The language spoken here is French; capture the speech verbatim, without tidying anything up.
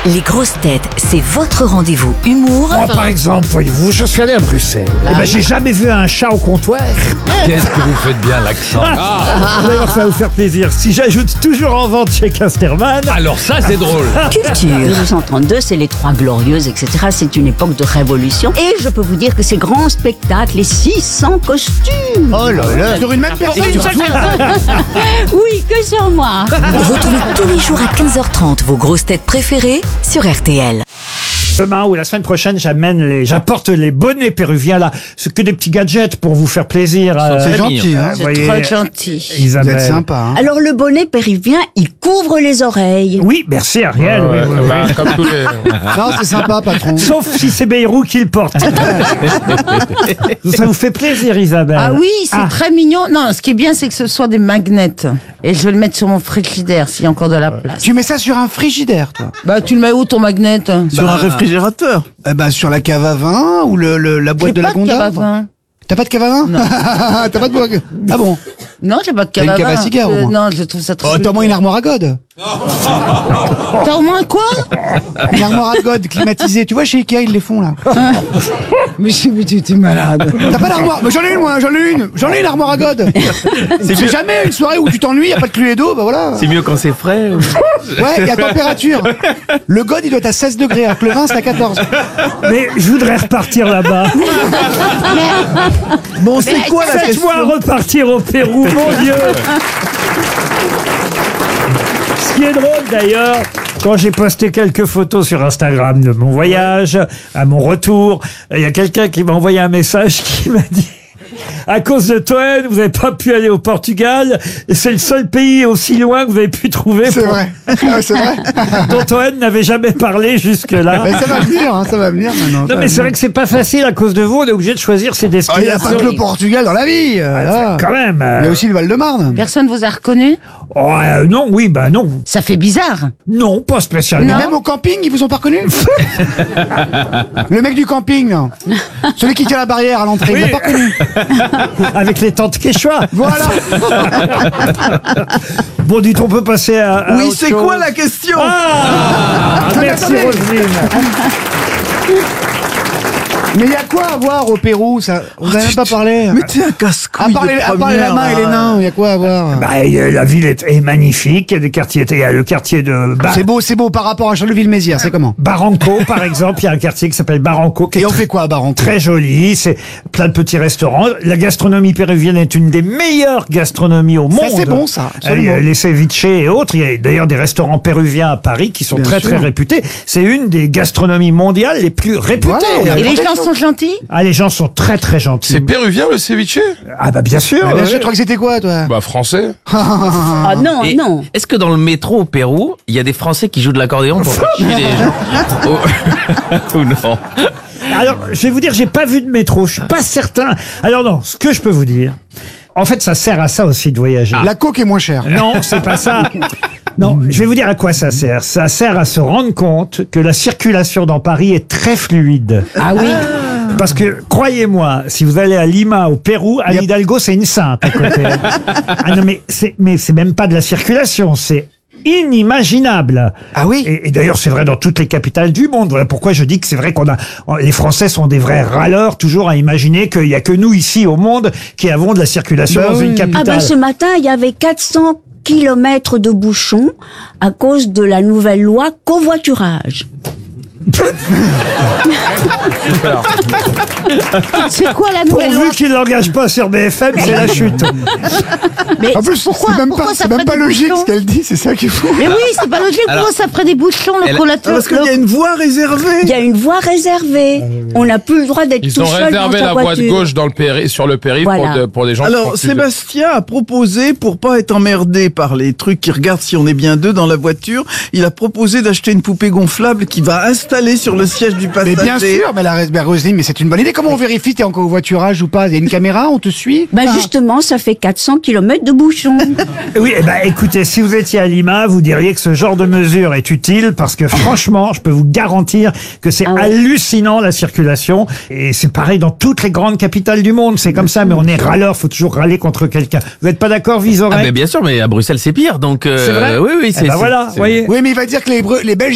Les grosses têtes, c'est votre rendez-vous humour. Moi, par exemple, voyez-vous, je suis allé à Bruxelles. Ah Eh ben, oui. j'ai jamais vu un chat au comptoir. Qu'est-ce que vous faites bien l'accent. D'ailleurs, ça va vous faire plaisir. Si j'ajoute toujours en vente chez Casterman. Alors ça, c'est drôle. Culture. dix-huit cent trente-deux, c'est les Trois Glorieuses, et cetera. C'est une époque de révolution. Et je peux vous dire que ces grands spectacles, les six cents costumes. Oh là là, sur une même personne. Oui, que sur moi. Retrouvez tous les jours à quinze heures trente vos grosses têtes préférées sur R T L. Demain ou la semaine prochaine, j'amène les, j'apporte les bonnets péruviens là. C'est que des petits gadgets pour vous faire plaisir. sont euh, très gentil, hein. vous C'est voyez, très gentil. Vous Isabelle. êtes sympa, hein. Alors le bonnet péruvien, il couvre les oreilles. Oui, merci Ariel. oui, oui, oui. Bah, comme tous les... Non, c'est sympa, patron. Sauf si c'est Bayrou qui le porte. Ça vous fait plaisir, Isabelle. Ah oui, c'est Ah. très mignon. Non, ce qui est bien, c'est que ce soit des magnets. Et je vais le mettre sur mon frigidaire s'il y a encore de la place. Tu mets ça sur un frigidaire, toi? Bah, tu le mets où ton magnet? Sur un réfrigérateur. Eh ben, sur la cave à vin ou le, le- la boîte J'ai de la pas de cave à Gonda. vin. T'as pas de cave à vin? Non. T'as pas de boîte. Ah bon? Non, j'ai pas de cave T'as à une cave à vin. cigare, au Euh, moins. Non, je trouve ça très. Oh, t'as au moins une armoire à God. T'as au moins quoi? Une armoire à God climatisée. Tu vois, chez Ikea, ils les font, là. Mais je suis tu es malade. T'as pas d'armoire? Mais j'en ai une, moi, j'en ai une. J'en ai une armoire à God. C'est jamais une soirée où tu t'ennuies, y a pas de cluée d'eau, bah voilà. C'est mieux quand c'est frais. ou- Ouais, il y a température. Le God, il doit être à seize degrés, alors que le vin, c'est à quatorze. Mais je voudrais repartir là-bas. Bon, c'est quoi Faites-moi repartir au Pérou, mon Dieu. Ce qui est drôle d'ailleurs, quand j'ai posté quelques photos sur Instagram de mon voyage, à mon retour, il y a quelqu'un qui m'a envoyé un message qui m'a dit: à cause de Toen, vous n'avez pas pu aller au Portugal, et c'est le seul pays aussi loin que vous avez pu trouver C'est pour- vrai. Ah, c'est vrai. dont Toen n'avait jamais parlé jusque-là. Mais ça va venir, hein, ça va venir maintenant. Non mais c'est vrai que c'est pas facile à cause de vous, on est obligé de choisir ses Ah, il n'y a destinations. pas que le Portugal dans la vie. euh, là. Quand même. euh, Il y a aussi le Val-de-Marne. Personne vous a reconnu? oh, euh, non, oui, bah non. Ça fait bizarre. Non, pas spécialement. Même au camping, ils vous ont pas reconnu? Le mec du camping, là. Celui qui tient la barrière à l'entrée, il l'a pas reconnu. Avec les tantes quechua. Voilà. Bon, dites, on peut passer à. à Oui, autre c'est chose. quoi la question? Ah, merci attendez. Roselyne. Mais il y a quoi à voir au Pérou, ça? On n'a même pas parlé. Mais t'es un casse-couille À part, de les, à part les première, lamas et les là. nains, il y a quoi à voir? Bah, euh, la ville est, est magnifique. Il y a des quartiers. Il y a le quartier de Ba- C'est beau, c'est beau par rapport à Charleville-Mézières, c'est comment? Barranco, par exemple. Il y a un quartier qui s'appelle Barranco, qui est Et on fait quoi à Barranco? très joli. C'est plein de petits restaurants. La gastronomie péruvienne est une des meilleures gastronomies au monde. Ça, c'est bon, ça, absolument. Euh, Les ceviches et autres. Il y a d'ailleurs des restaurants péruviens à Paris qui sont Bien très sûr. très réputés. C'est une des gastronomies mondiales les plus réputées. Voilà, on a- Et les gens sont gentils? Ah, les gens sont très très gentils. C'est péruvien le ceviche? Ah bah bien sûr. Ah, bien euh, sûr, je crois que c'était quoi, toi? Bah français. Ah non, Et non. Est-ce que dans le métro au Pérou, il y a des Français qui jouent de l'accordéon pour faire chier les gens? Ou- Ou non? Alors, je vais vous dire, j'ai pas vu de métro. Je suis pas certain. Alors non, ce que je peux vous dire, en fait, ça sert à ça aussi de voyager. La coke est moins chère. Non, c'est pas ça. Non, je vais vous dire à quoi ça sert. Ça sert à se rendre compte que la circulation dans Paris est très fluide. Ah oui. Parce que, croyez-moi, si vous allez à Lima, au Pérou, Anne Hidalgo, c'est une sainte à côté. Ah non, mais c'est, mais c'est même pas de la circulation, c'est inimaginable. Ah oui? Et, et d'ailleurs, c'est vrai dans toutes les capitales du monde. Voilà pourquoi je dis que c'est vrai qu'on a, les Français sont des vrais râleurs, toujours à imaginer qu'il y a que nous ici au monde qui avons de la circulation Bah dans oui. une Ah capitale. ben ce matin, il y avait quatre cents kilomètres de bouchons à cause de la nouvelle loi covoiturage. C'est quoi la nouvelle loi? Pourvu qu'il ne l'engage pas sur B F M, c'est la chute. Mais En plus, pourquoi, c'est même pourquoi pas, ça c'est même ferait pas des logique bouchons? ce qu'elle dit, c'est ça qui est fou. Mais oui, c'est pas logique. Alors- Pourquoi ça ferait des bouchons, le Elle- collateur? Parce qu'il y a une voie réservée. Il y a une voie réservée. On n'a plus le droit d'être Ils tout ont seul dans réservé sa la voie de voiture. gauche dans le péri, sur le périph' Voilà. pour, de- pour des gens qui Alors, font plus de- Sébastien a proposé, pour pas être emmerdé par les trucs qui regardent si on est bien deux dans la voiture, il a proposé d'acheter une poupée gonflable qui va installer sur le siège du Mais passager. bien sûr, mais la ben, Roselyne, mais c'est une bonne idée. Comment on vérifie t'es en covoiturage ou pas? Il y a une caméra, on te suit? Ben justement, ça fait quatre cents kilomètres de bouchons. Oui, eh ben, écoutez, si vous étiez à Lima, vous diriez que ce genre de mesure est utile parce que franchement, je peux vous garantir que c'est Ah ouais. hallucinant la circulation et c'est pareil dans toutes les grandes capitales du monde. C'est comme ça, mais on est râleur, faut toujours râler contre quelqu'un. Vous n'êtes pas d'accord, Vizorek? Ah, mais bien sûr, mais à Bruxelles c'est pire, donc. euh, C'est vrai Oui, oui, Eh c'est. ben c'est- voilà, c'est- voyez. Oui, mais il va dire que les, Bre- les Belges